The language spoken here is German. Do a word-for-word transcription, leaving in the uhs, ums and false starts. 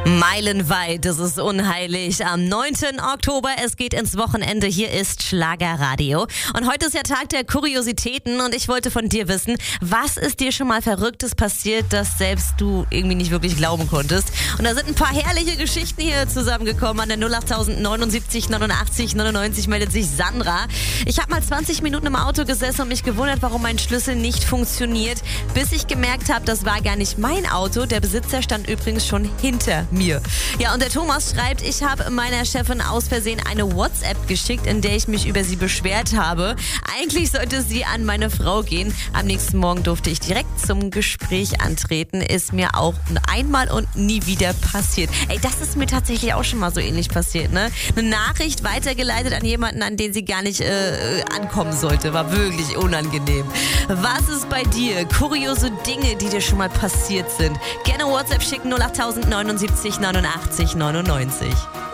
Meilenweit, das ist unheilig. Am neunten Oktober, es geht ins Wochenende. Hier ist Schlagerradio. Und heute ist ja Tag der Kuriositäten und ich wollte von dir wissen, was ist dir schon mal Verrücktes passiert, das selbst du irgendwie nicht wirklich glauben konntest? Und da sind ein paar herrliche Geschichten hier zusammengekommen. An der null acht neunundsiebzig neunundachtzig neunundneunzig meldet sich Sandra. Ich habe mal zwanzig Minuten im Auto gesessen und mich gewundert, warum mein Schlüssel nicht funktioniert, bis ich gemerkt habe, das war gar nicht mein Auto. Der Besitzer stand übrigens schon hinter mir. Ja, und der Thomas schreibt, ich habe meiner Chefin aus Versehen eine WhatsApp geschickt, in der ich mich über sie beschwert habe. Eigentlich sollte sie an meine Frau gehen. Am nächsten Morgen durfte ich direkt zum Gespräch antreten. Ist mir auch einmal und nie wieder passiert. Ey, das ist mir tatsächlich auch schon mal so ähnlich passiert, ne? Eine Nachricht weitergeleitet an jemanden, an den sie gar nicht äh, ankommen sollte. War wirklich unangenehm. Was ist bei dir? Kuriose Dinge, die dir schon mal passiert sind. Gerne WhatsApp schicken null acht neunundsiebzig neunundachtzig neunundneunzig.